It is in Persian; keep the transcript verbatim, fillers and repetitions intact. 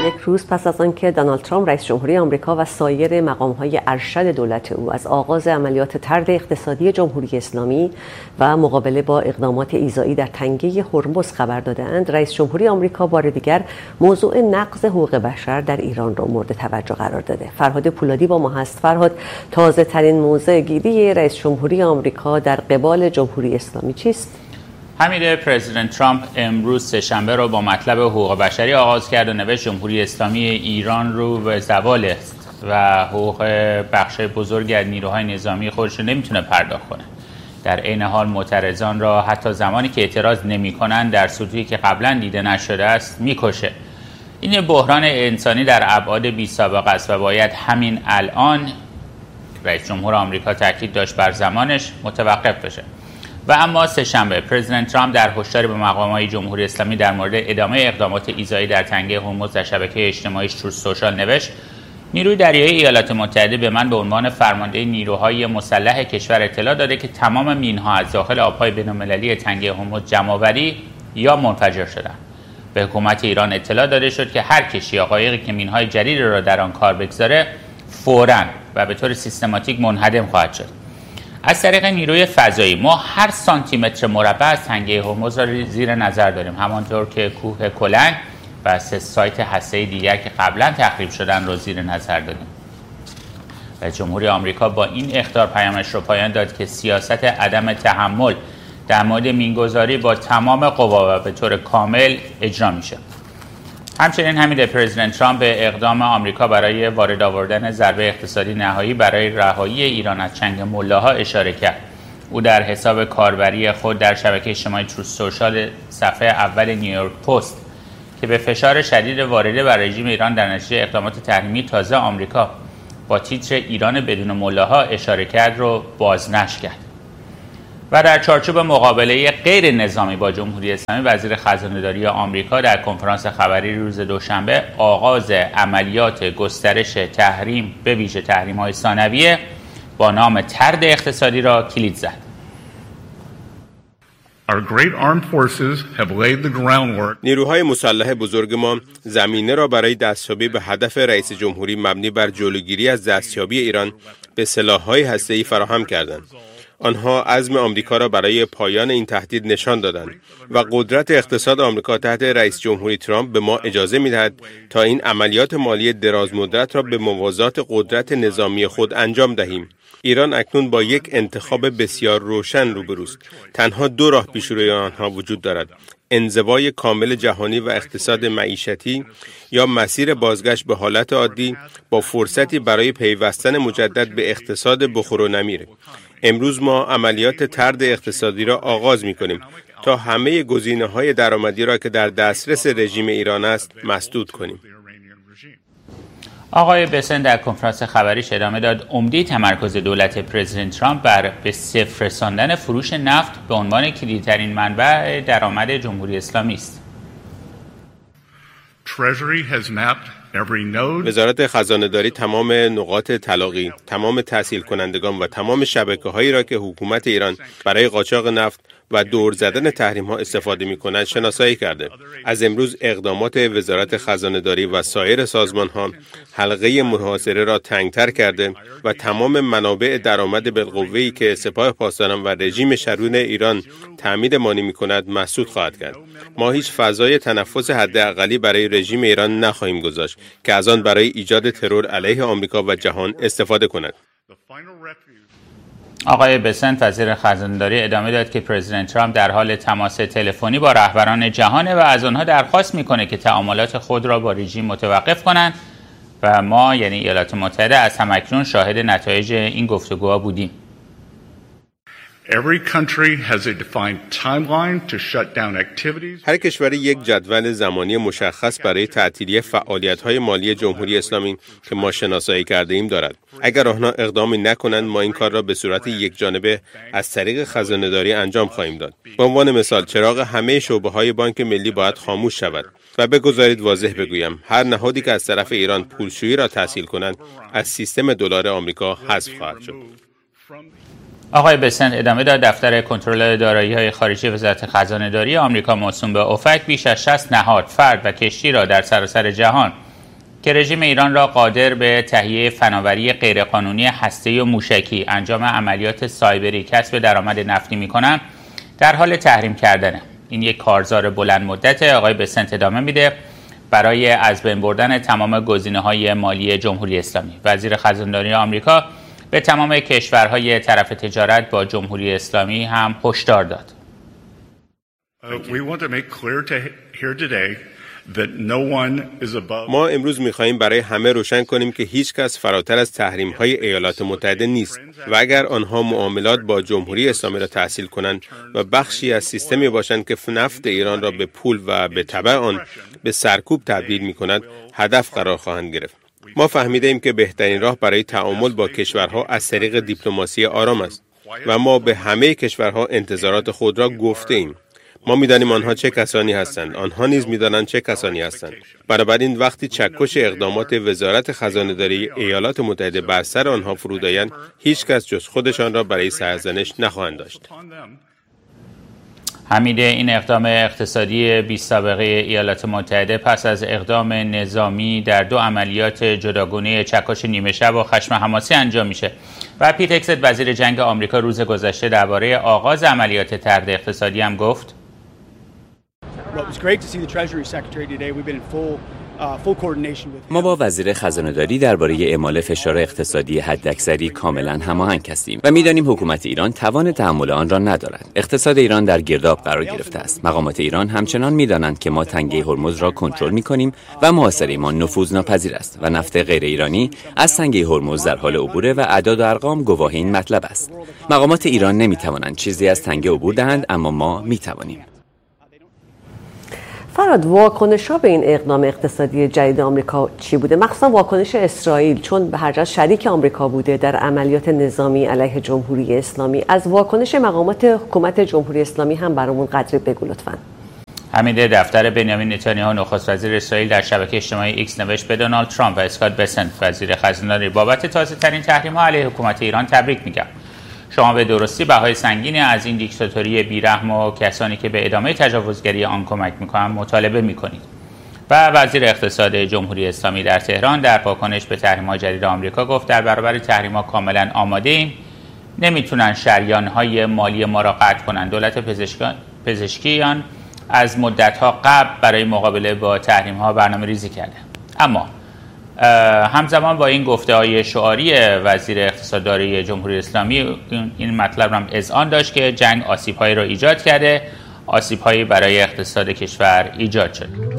یک روز پس از آنکه دونالد ترامپ رئیس جمهوری آمریکا و سایر مقام‌های ارشد دولت او از آغاز عملیات طرد اقتصادی جمهوری اسلامی و مقابله با اقدامات ایذایی در تنگه هرمز خبر دادند، رئیس جمهوری آمریکا بار دیگر موضوع نقض حقوق بشر در ایران را مورد توجه قرار داده. فرهاد پولادی با ما هست. فرهاد، تازه ترین موضع گیری رئیس جمهوری آمریکا در قبال جمهوری اسلامی چیست؟ حمید، پرزیدنت ترامپ امروز سه‌شنبه را با مطلب حقوق بشری آغاز کرد و نوشت جمهوری اسلامی ایران رو به زوال است و حقوق بخش بزرگی از نیروهای نظامی خودش رو نمیتونه پرداخت کنه. در عین حال معترضان را حتی زمانی که اعتراض نمی‌کنند در سطوحی که قبلا دیده نشده است میکشه. این بحران انسانی در ابعاد بی‌سابقه است و باید همین الان، رئیس جمهور آمریکا تاکید داشت بر زمانش، متوقف بشه. و اما سه‌شنبه پرزیدنت ترامپ در هشداری به مقام‌های جمهوری اسلامی در مورد ادامه اقدامات ایذایی در تنگه هرمز در شبکه اجتماعی تروث سوشال نوشت: نیروی دریایی ایالات متحده به من به عنوان فرمانده نیروهای مسلح کشور اطلاع داده که تمام مین‌ها از داخل آب‌های بین‌المللی تنگه هرمز جمع‌آوری یا منفجر شدند. به حکومت ایران اطلاع داده شد که هر کشتی یا قایقی که مین‌های جدید را در آن کار بگذاره فوراً و به طور سیستماتیک منهدم خواهد شد. از طریق نیروی فضایی ما هر سانتی متر مربع از تنگه هرمز را زیر نظر داریم، همانطور که کوه کلنگ و سه سایت هسته‌ای دیگر که قبلا تخریب شدن را زیر نظر داریم. و جمهوری آمریکا با این اخطار پیامش را پایان داد که سیاست عدم تحمل در مورد مینگذاری با تمام قوا و به طور کامل اجرا میشه. همچنین حمید، پرزیدنت ترامپ به اقدام آمریکا برای وارد آوردن ضربه اقتصادی نهایی برای رهایی ایران از چنگ ملاها اشاره کرد. او در حساب کاربری خود در شبکه اجتماعی تروث سوشال صفحه اول نیویورک پست که به فشار شدید وارده بر رژیم ایران در نتیجه اقدامات تحریمی تازه آمریکا با تیتر ایران بدون ملاها اشاره کرد رو بازنشر کرد. و در چارچوب مقابله غیر نظامی با جمهوری اسلامی، وزیر خزانه‌داری آمریکا در کنفرانس خبری روز دوشنبه آغاز عملیات گسترش تحریم به ویژه تحریم‌های ثانویه با نام طرد اقتصادی را کلید زد. نیروهای مسلح بزرگ ما زمینه را برای دستیابی به هدف رئیس جمهوری مبنی بر جلوگیری از دستیابی ایران به سلاح‌های هسته‌ای فراهم کردند. آنها عزم آمریکا را برای پایان این تهدید نشان دادند و قدرت اقتصاد آمریکا تحت رئیس جمهوری ترامپ به ما اجازه می‌دهد تا این عملیات مالی درازمدت را به موازات قدرت نظامی خود انجام دهیم. ایران اکنون با یک انتخاب بسیار روشن روبروست. تنها دو راه پیش روی آنها وجود دارد: انزوای کامل جهانی و اقتصاد معیشتی یا مسیر بازگشت به حالت عادی با فرصتی برای پیوستن مجدد به اقتصاد بخور و نمیر. امروز ما عملیات طرد اقتصادی را آغاز می‌کنیم تا همه گزینه‌های درآمدی را که در دسترس رژیم ایران است مسدود کنیم. آقای بسن در کنفرانس خبریش ادامه داد: عمده تمرکز دولت پرزیدنت ترامپ بر به صفر رساندن فروش نفت به عنوان کلیدترین منبع درآمد جمهوری اسلامی است. وزارت خزانه‌داری تمام نقاط تلاقی، تمام تسهیل کنندگان و تمام شبکه‌هایی را که حکومت ایران برای قاچاق نفت و دور زدن تحریم‌ها استفاده می‌کند شناسایی کرده. از امروز اقدامات وزارت خزانه‌داری و سایر سازمان‌ها حلقه محاصره را تنگتر کرده و تمام منابع درآمد بالقوه‌ای که سپاه پاسداران و رژیم شرور ایران تأمین مانی می‌کند مسدود خواهد کرد. ما هیچ فضای تنفس حداقلی برای رژیم ایران نخواهیم گذاشت که از آن برای ایجاد ترور علیه آمریکا و جهان استفاده کند. آقای بسنت وزیر خزانه‌داری ادامه داد که پرزیدنت ترامپ در حال تماس تلفنی با رهبران جهان و از آنها درخواست میکنه که تعاملات خود را با رژیم متوقف کنند و ما یعنی ایالات متحده از همکنون شاهد نتایج این گفتگوها بودیم. هر کشوری یک جدول زمانی مشخص برای تعطیلی فعالیت‌های مالی جمهوری اسلامی که ما شناسایی کرده ایم دارد. اگر آنها اقدامی نکنند ما این کار را به صورت یک جانبه از طریق خزانه‌داری انجام خواهیم داد. به عنوان مثال چراغ همه شعبه‌های بانک ملی باید خاموش شود و بگذارید واضح بگویم هر نهادی که از طرف ایران پولشویی را تسهیل کنند از سیستم دلار آمریکا حذف خواهد شد. آقای بسنت ادامه داد دفتر کنترل دارایی‌های خارجی وزارت خزانه‌داری آمریکا موسوم به اوفک بیش از شصت نهاد، فرد و کشتی را در سراسر جهان که رژیم ایران را قادر به تهیه فناوری غیرقانونی هسته‌ای و موشکی، انجام عملیات سایبری، کسب درآمد نفتی می‌کنند، در حال تحریم کردنه. این یک کارزار بلند مدت. آقای بسنت ادامه میده برای از بین بردن تمام گزینه‌های مالی جمهوری اسلامی. وزیر خزانداری آمریکا به تمام کشورهای طرف تجارت با جمهوری اسلامی هم هشدار داد. ما امروز می‌خواهیم برای همه روشن کنیم که هیچ کس فراتر از تحریم‌های ایالات متحده نیست و اگر آنها معاملات با جمهوری اسلامی را تحصیل کنند و بخشی از سیستمی باشند که نفت ایران را به پول و به تبع آن به سرکوب تبدیل می‌کند، هدف قرار خواهند گرفت. ما فهمیده ایم که بهترین راه برای تعامل با کشورها از طریق دیپلماسی آرام است و ما به همه کشورها انتظارات خود را گفته ایم. ما می‌دانیم آنها چه کسانی هستند، آنها نیز می‌دانند چه کسانی هستند. بنابراین وقتی چکش اقدامات وزارت خزانه‌داری ایالات متحده بر سر آنها فرود آید، هیچ کس جز خودشان را برای سرزنش نخواهند داشت. حمید، این اقدام اقتصادی بی سابقه ایالات متحده پس از اقدام نظامی در دو عملیات جداگانه چکش نیمه شب و خشم حماسی انجام میشه و پیت هگست وزیر جنگ آمریکا روز گذشته درباره آغاز عملیات طرد اقتصادی هم گفت: ما با وزیر خزانه‌داری درباره اعمال فشار اقتصادی حداکثری کاملا هماهنگ هستیم و می‌دانیم حکومت ایران توان تحمل آن را ندارد. اقتصاد ایران در گرداب قرار گرفته است. مقامات ایران همچنان می‌دانند که ما تنگه هرمز را کنترل می‌کنیم و محاصره ما نفوذناپذیر است و نفت غیر ایرانی از تنگه هرمز در حال عبور و اعداد و ارقام گواه این مطلب است. مقامات ایران نمی‌توانند چیزی از تنگه عبور دهند، اما ما می‌توانیم. فراد، واکنش‌ها به این اقدام اقتصادی جدید آمریکا چی بوده؟ مخصوصا واکنش اسرائیل، چون به هر جهت شریک آمریکا بوده در عملیات نظامی علیه جمهوری اسلامی. از واکنش مقامات حکومت جمهوری اسلامی هم برامون قدری بگو لطفاً. حمید، دفتر بنیامین نتانیاهو نخست وزیر اسرائیل در شبکه اجتماعی ایکس نوشت به دونالد ترامپ و اسکات بسنت وزیر خزانداری بابت تازه‌ترین تحریم‌ها علیه حکومت ایران تبریک میگم. شما به درستی بهای سنگینی از این دیکتاتوری بیرحم و کسانی که به ادامه تجاوزگری آن کمک میکنند مطالبه میکنید. و وزیر اقتصاد جمهوری اسلامی در تهران در واکنش به تحریم‌های جدید آمریکا گفت در برابر تحریم‌ها کاملا آماده ایم. نمیتونن شریان‌های مالی ما را قطع کنند. دولت پزشکیان از مدت‌ها قبل برای مقابله با تحریم‌ها برنامه‌ریزی کرده. اما همزمان با این گفته‌های شعاری وزیر اقتصادداری جمهوری اسلامی این مطلب هم اذعان داشت که جنگ آسیب‌هایی را ایجاد کرده، آسیب‌هایی برای اقتصاد کشور ایجاد شد.